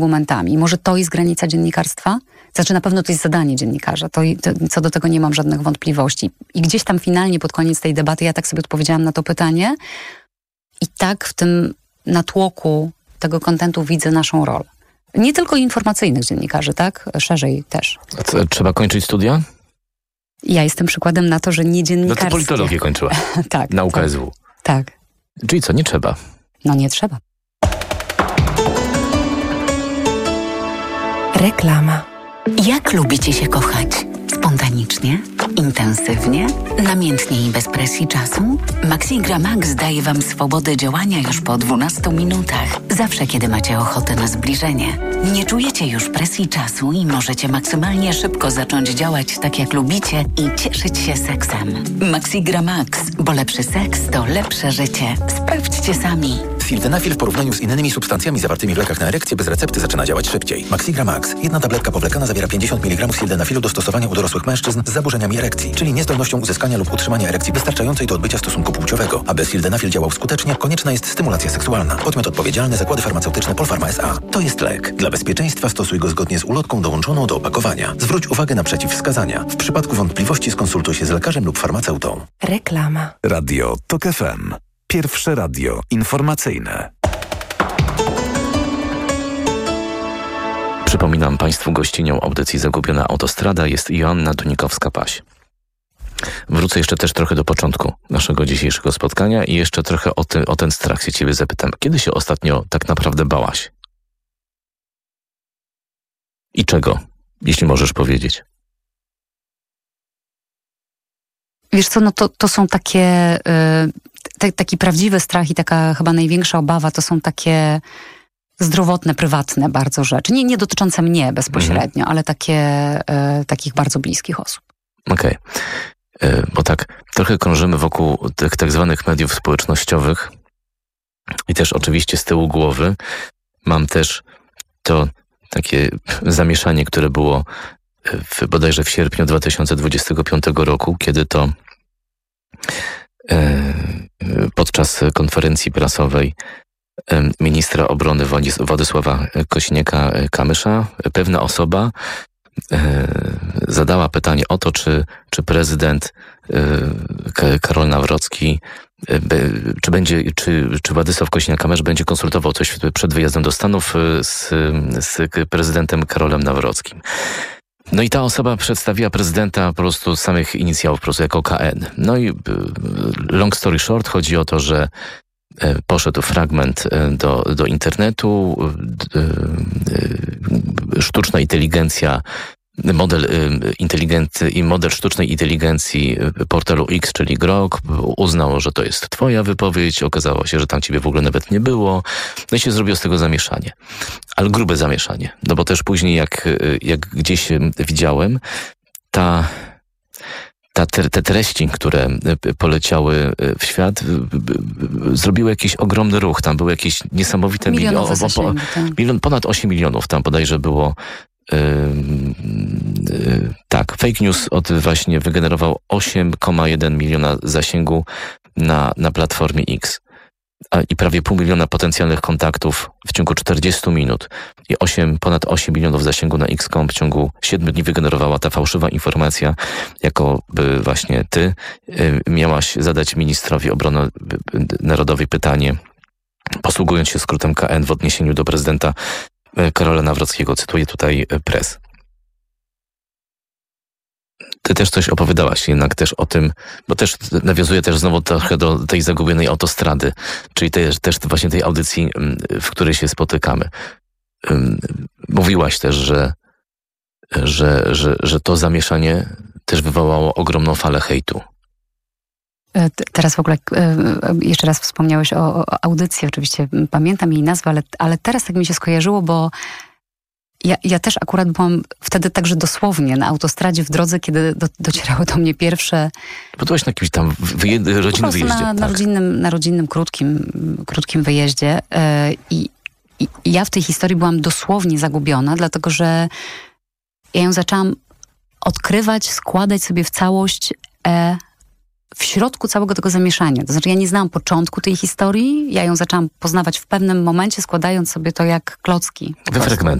argumentami. Może to jest granica dziennikarstwa? Znaczy na pewno to jest zadanie dziennikarza. Co do tego nie mam żadnych wątpliwości. I gdzieś tam finalnie pod koniec tej debaty ja tak sobie odpowiedziałam na to pytanie i tak w tym natłoku tego kontentu widzę naszą rolę. Nie tylko informacyjnych dziennikarzy, tak? Szerzej też. A trzeba kończyć studia? Ja jestem przykładem na to, że nie dziennikarskie. No to politologię kończyła. Tak. Na UKSW. Tak. Czyli co, nie trzeba? No nie trzeba. Reklama. Jak lubicie się kochać? Spontanicznie? Intensywnie? Namiętnie i bez presji czasu? Maxigra Max daje Wam swobodę działania już po 12 minutach. Zawsze, kiedy macie ochotę na zbliżenie. Nie czujecie już presji czasu i możecie maksymalnie szybko zacząć działać tak, jak lubicie i cieszyć się seksem. Maxigra Max, bo lepszy seks to lepsze życie. Sprawdźcie sami. Sildenafil w porównaniu z innymi substancjami zawartymi w lekach na erekcję bez recepty zaczyna działać szybciej. Maxigra Max. Jedna tabletka powlekana zawiera 50 mg sildenafilu do stosowania u dorosłych mężczyzn z zaburzeniami erekcji, czyli niezdolnością uzyskania lub utrzymania erekcji wystarczającej do odbycia stosunku płciowego. Aby sildenafil działał skutecznie, konieczna jest stymulacja seksualna. Podmiot odpowiedzialny: Zakłady Farmaceutyczne Polpharma S.A. To jest lek. Dla bezpieczeństwa stosuj go zgodnie z ulotką dołączoną do opakowania. Zwróć uwagę na przeciwwskazania. W przypadku wątpliwości skonsultuj się z lekarzem lub farmaceutą. Reklama. Radio TOK FM. Pierwsze radio informacyjne. Przypominam Państwu, gościnią audycji Zagubiona Autostrada jest Joanna Dunikowska-Paś. Wrócę jeszcze też trochę do początku naszego dzisiejszego spotkania i jeszcze trochę o ten strach się Ciebie zapytam. Kiedy się ostatnio tak naprawdę bałaś? I czego, jeśli możesz powiedzieć? Wiesz co, no to są takie, taki prawdziwy strach i taka chyba największa obawa, to są takie zdrowotne, prywatne bardzo rzeczy. Nie dotyczące mnie bezpośrednio, ale takich bardzo bliskich osób. Okej. Bo tak trochę krążymy wokół tych tak zwanych mediów społecznościowych i też oczywiście z tyłu głowy mam też to takie zamieszanie, które było bodajże w sierpniu 2025 roku, kiedy to podczas konferencji prasowej ministra obrony Władysława Kosiniaka-Kamysza pewna osoba zadała pytanie o to, czy prezydent Karol Nawrocki czy Władysław Kosiniak-Kamysz będzie konsultował coś przed wyjazdem do Stanów z prezydentem Karolem Nawrockim. No i ta osoba przedstawiła prezydenta po prostu z samych inicjałów, po prostu jako KN. No i long story short, chodzi o to, że poszedł fragment do internetu, sztuczna inteligencja, model sztucznej inteligencji portalu X, czyli Grok, uznał, że to jest twoja wypowiedź, okazało się, że tam ciebie w ogóle nawet nie było, no i się zrobiło z tego zamieszanie. Ale grube zamieszanie, no bo też później jak gdzieś widziałem, te treści, które poleciały w świat, zrobiły jakiś ogromny ruch. Tam były jakieś niesamowite ponad 8 milionów tam bodajże było. Tak, fake news właśnie wygenerował 8,1 miliona zasięgu na platformie X. I prawie 500 000 potencjalnych kontaktów w ciągu 40 minut i ponad 8 milionów zasięgu na X.com w ciągu 7 dni wygenerowała ta fałszywa informacja, jakoby właśnie ty miałaś zadać ministrowi obrony narodowej pytanie, posługując się skrótem KN w odniesieniu do prezydenta Karola Nawrockiego. Cytuję tutaj press. Ty też coś opowiadałaś jednak też o tym, bo też nawiązuje też znowu trochę do tej zagubionej autostrady, czyli też właśnie tej audycji, w której się spotykamy. Mówiłaś też, że to zamieszanie też wywołało ogromną falę hejtu. Teraz w ogóle jeszcze raz wspomniałeś o audycji, oczywiście pamiętam jej nazwę, ale teraz tak mi się skojarzyło, bo ja też akurat byłam wtedy także dosłownie na autostradzie w drodze, kiedy docierały do mnie pierwsze... Bo byłaś na jakimś tam rodzinnym wyjeździe. Na rodzinnym, krótkim wyjeździe. I ja w tej historii byłam dosłownie zagubiona, dlatego że ja ją zaczęłam odkrywać, składać sobie w całość w środku całego tego zamieszania. To znaczy ja nie znałam początku tej historii, ja ją zaczęłam poznawać w pewnym momencie, składając sobie to jak klocki. We fragmentach.